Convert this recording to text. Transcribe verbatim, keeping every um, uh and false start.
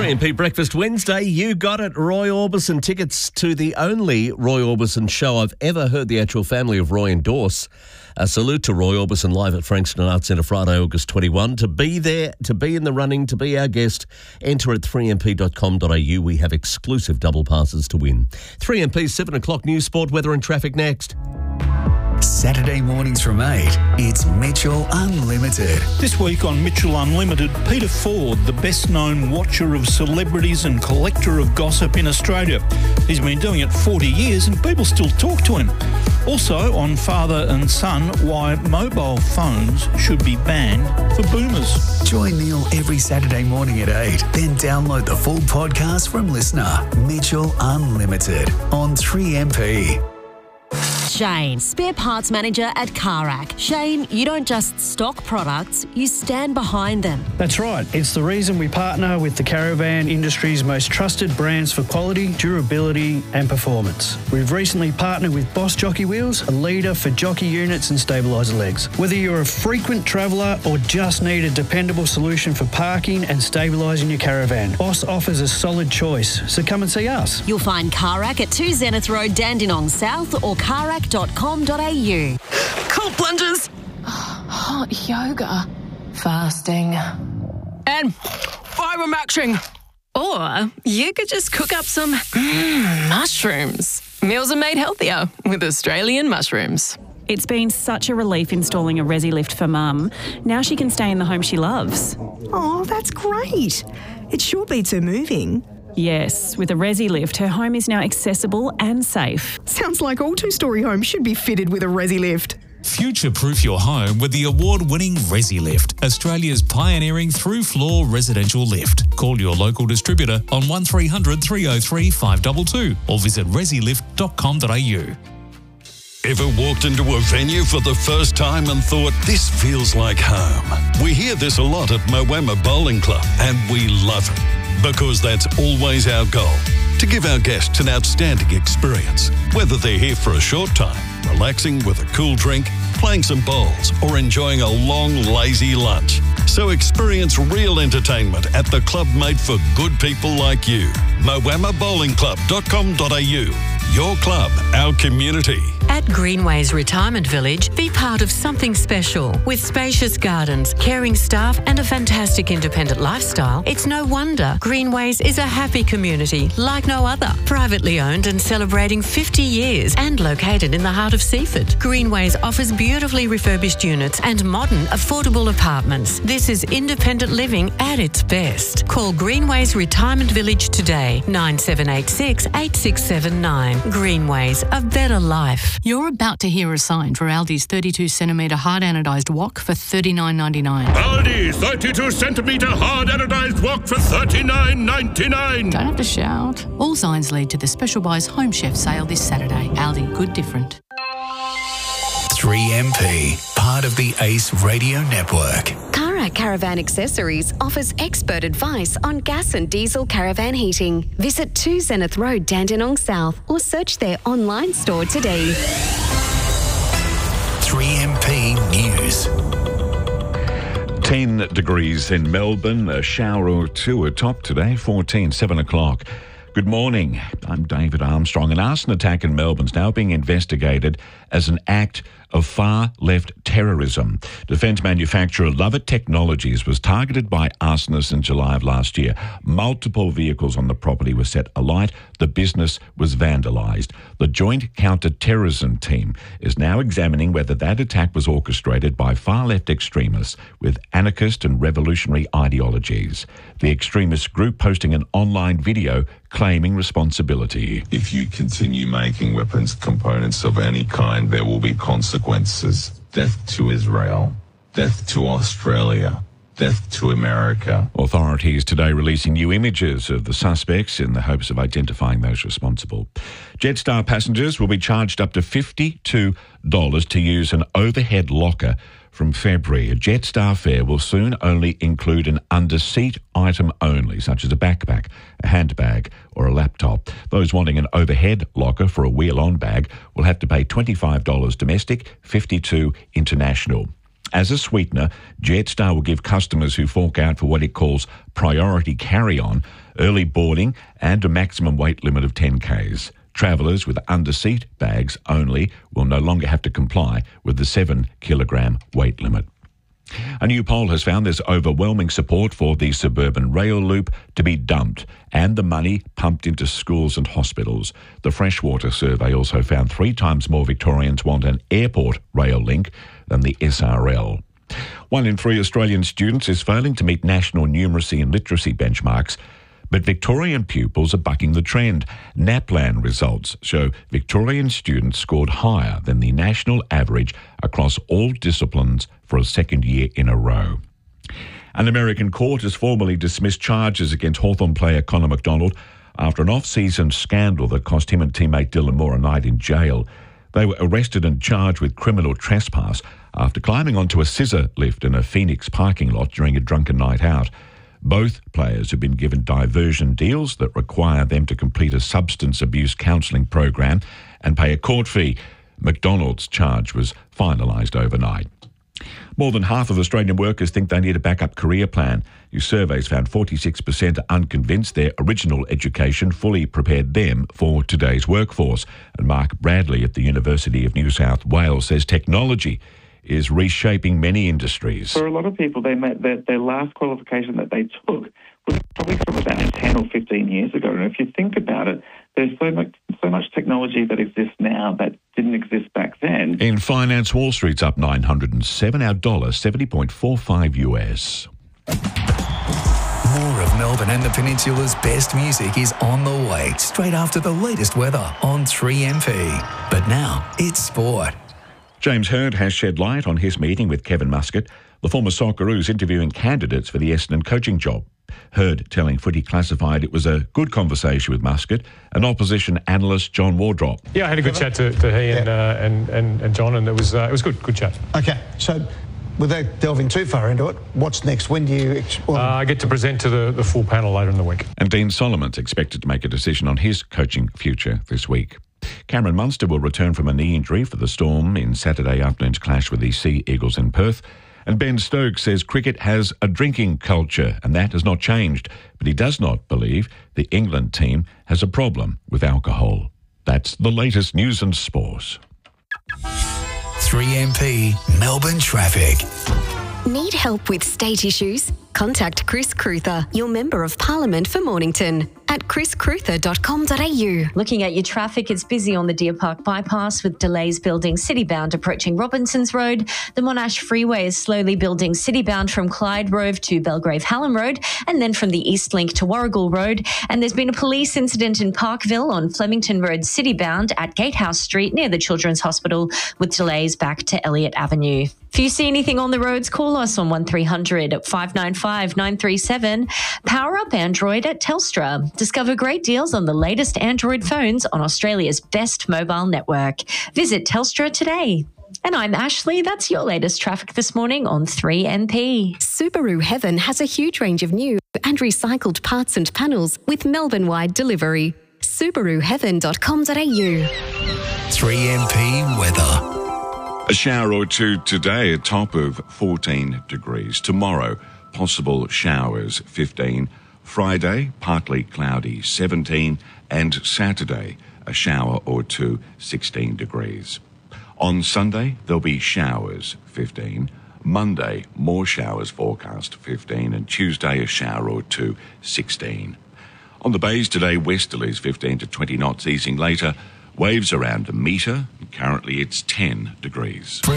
three M P Breakfast Wednesday. You got it. Roy Orbison tickets to the only Roy Orbison show I've ever heard the actual family of Roy endorse. A salute to Roy Orbison live at Frankston Arts Centre Friday, August twenty-first. To be there, to be in the running, to be our guest, enter at three m p dot com dot a u. We have exclusive double passes to win. three M P's seven o'clock news, sport, weather and traffic next. Saturday mornings from eight, it's Mitchell Unlimited. This week on Mitchell Unlimited, Peter Ford, the best-known watcher of celebrities and collector of gossip in Australia. He's been doing it forty years and people still talk to him. Also on Father and Son, why mobile phones should be banned for boomers. Join Neil every Saturday morning at eight, then download the full podcast from Listener. Mitchell Unlimited on three M P. Shane, spare parts manager at Carac. Shane, you don't just stock products, you stand behind them. That's right. It's the reason we partner with the caravan industry's most trusted brands for quality, durability and performance. We've recently partnered with Boss Jockey Wheels, a leader for jockey units and stabiliser legs. Whether you're a frequent traveller or just need a dependable solution for parking and stabilising your caravan, Boss offers a solid choice, so come and see us. You'll find Carac at two Zenith Road, Dandenong South or carac dot com dot a u. Cold plunges. Hot yoga. Fasting. And fibre maxing. Or you could just cook up some mm, mushrooms. Meals are made healthier with Australian mushrooms. It's been such a relief installing a Resi Lift for Mum. Now she can stay in the home she loves. Oh, that's great. It sure beats her moving. Yes, with a Resi Lift, her home is now accessible and safe. Sounds like all two-storey homes should be fitted with a Resi Lift. Future-proof your home with the award-winning Resi Lift, Australia's pioneering through-floor residential lift. Call your local distributor on one three hundred three oh three five two two or visit resi lift dot com dot a u. Ever walked into a venue for the first time and thought, this feels like home? We hear this a lot at Moama Bowling Club, and we love it. Because that's always our goal, to give our guests an outstanding experience, whether they're here for a short time, relaxing with a cool drink, playing some bowls, or enjoying a long, lazy lunch. So experience real entertainment at the club made for good people like you. moama bowling club dot com dot a u. Your club, our community. At Greenways Retirement Village, be part of something special. With spacious gardens, caring staff and a fantastic independent lifestyle, it's no wonder Greenways is a happy community like no other. Privately owned and celebrating fifty years and located in the heart of Seaford. Greenways offers beautifully refurbished units and modern, affordable apartments. This is independent living at its best. Call Greenways Retirement Village today, nine seven eight six, eight six seven nine. Greenways, a better life. You're about to hear a sign for Aldi's thirty-two centimetre hard anodised wok for thirty-nine ninety-nine. Aldi thirty-two centimetre hard anodised wok for thirty-nine ninety-nine. Don't have to shout. All signs lead to the Special Buys Home Chef sale this Saturday. Aldi, good different. three M P, part of the Ace Radio Network. Carac Caravan Accessories offers expert advice on gas and diesel caravan heating. Visit two Zenith Road, Dandenong South or search their online store today. three M P News. ten degrees in Melbourne, a shower or two atop today, fourteen, seven o'clock. Good morning, I'm David Armstrong. An arson attack in Melbourne is now being investigated as an act of far-left terrorism. Defence manufacturer Lovett Technologies was targeted by arsonists in July of last year. Multiple vehicles on the property were set alight. The business was vandalised. The Joint Counter-Terrorism Team is now examining whether that attack was orchestrated by far-left extremists with anarchist and revolutionary ideologies. The extremist group posting an online video claiming responsibility. If you continue making weapons components of any kind, there will be consequences. Death to Israel, death to Australia, death to America. Authorities today releasing new images of the suspects in the hopes of identifying those responsible. Jetstar passengers will be charged up to fifty-two dollars to use an overhead locker from February. A Jetstar fare will soon only include an under-seat item only, such as a backpack, a handbag or a laptop. Those wanting an overhead locker for a wheel-on bag will have to pay twenty-five dollars domestic, fifty-two dollars international. As a sweetener, Jetstar will give customers who fork out for what it calls priority carry-on, early boarding and a maximum weight limit of ten kays. Travellers with under-seat bags only will no longer have to comply with the seven kilogram weight limit. A new poll has found there's overwhelming support for the suburban rail loop to be dumped and the money pumped into schools and hospitals. The Freshwater survey also found three times more Victorians want an airport rail link than the S R L. One in three Australian students is failing to meet national numeracy and literacy benchmarks, but Victorian pupils are bucking the trend. NAPLAN results show Victorian students scored higher than the national average across all disciplines for a second year in a row. An American court has formally dismissed charges against Hawthorn player Connor McDonald after an off-season scandal that cost him and teammate Dylan Moore a night in jail. They were arrested and charged with criminal trespass after climbing onto a scissor lift in a Phoenix parking lot during a drunken night out. Both players have been given diversion deals that require them to complete a substance abuse counselling program and pay a court fee. McDonald's charge was finalised overnight. More than half of Australian workers think they need a backup career plan. New surveys found forty-six percent are unconvinced their original education fully prepared them for today's workforce. And Mark Bradley at the University of New South Wales says technology is reshaping many industries. For a lot of people, they made their, their last qualification that they took was probably from about ten or fifteen years ago. And if you think about it, there's so much, so much technology that exists now that didn't exist back then. In finance, Wall Street's up nine hundred seven, our dollar seventy point four five U S. More of Melbourne and the Peninsula's best music is on the way, straight after the latest weather on three M P. But now, it's sport. James Hird has shed light on his meeting with Kevin Muscat, the former Socceroos interviewing candidates for the Essendon coaching job. Hird telling Footy Classified it was a good conversation with Muscat and opposition analyst John Wardrop. Yeah, I had a good chat to, to he and, yeah. uh, and, and and John, and it was uh, it was good, good chat. Okay, so without delving too far into it, what's next? When do you... Ex- well, uh, I get to present to the, the full panel later in the week. And Dean Solomon's expected to make a decision on his coaching future this week. Cameron Munster will return from a knee injury for the Storm in Saturday afternoon's clash with the Sea Eagles in Perth. And Ben Stokes says cricket has a drinking culture and that has not changed, but he does not believe the England team has a problem with alcohol. That's the latest news and sport. three M P Melbourne traffic. Need help with state issues? Contact Chris Cruther, your Member of Parliament for Mornington, at chris cruther dot com dot a u. Looking at your traffic, it's busy on the Deer Park bypass with delays building city-bound approaching Robinsons Road. The Monash Freeway is slowly building city-bound from Clyde Road to Belgrave Hallam Road and then from the East Link to Warrigal Road. And there's been a police incident in Parkville on Flemington Road city-bound at Gatehouse Street near the Children's Hospital with delays back to Elliott Avenue. If you see anything on the roads, call us on one three hundred five nine five nine three seven. Power up Android at Telstra. Discover great deals on the latest Android phones on Australia's best mobile network. Visit Telstra today. And I'm Ashley. That's your latest traffic this morning on three M P. Subaru Heaven has a huge range of new and recycled parts and panels with Melbourne-wide delivery. subaru heaven dot com dot a u. three M P weather. A shower or two today, a top of fourteen degrees. Tomorrow, possible showers, fifteen. Friday, partly cloudy, seventeen. And Saturday, a shower or two, sixteen degrees. On Sunday, there'll be showers, fifteen. Monday, more showers forecast, fifteen. And Tuesday, a shower or two, sixteen. On the bays today, westerlies, fifteen to twenty knots, easing later. Waves around a metre. Currently, it's ten degrees.